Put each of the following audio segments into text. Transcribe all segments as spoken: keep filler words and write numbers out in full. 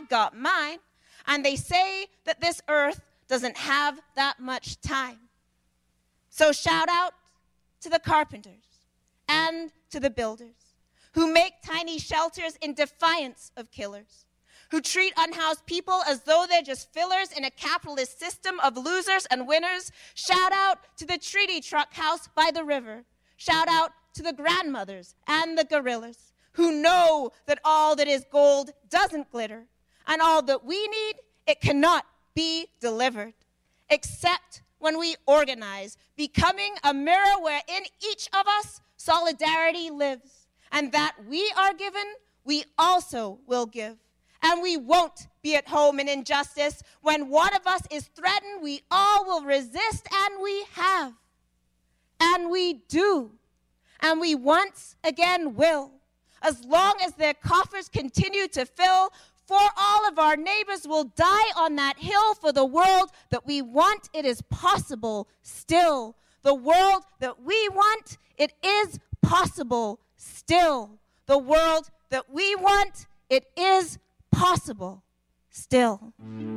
got mine. And they say that this earth doesn't have that much time. So shout out to the carpenters and to the builders who make tiny shelters in defiance of killers, who treat unhoused people as though they're just fillers in a capitalist system of losers and winners. Shout out to the treaty truck house by the river. Shout out to the grandmothers and the gorillas who know that all that is gold doesn't glitter, and all that we need, it cannot be delivered, except when we organize, becoming a mirror wherein each of us solidarity lives, and that we are given, we also will give. And we won't be at home in injustice. When one of us is threatened, we all will resist, and we have. And we do. And we once again will. As long as their coffers continue to fill, for all of our neighbors will die on that hill. For the world that we want, it is possible still. The world that we want, it is possible still. The world that we want, it is possible still.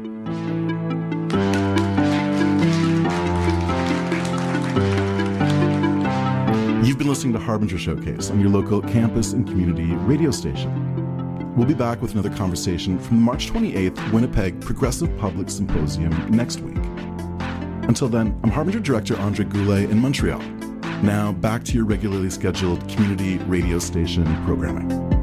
You've been listening to Harbinger Showcase on your local campus and community radio station. We'll be back with another conversation from the March twenty-eighth Winnipeg Progressive Public Symposium next week. Until then, I'm Harbinger Director Andre Goulet in Montreal. Now, back to your regularly scheduled community radio station programming.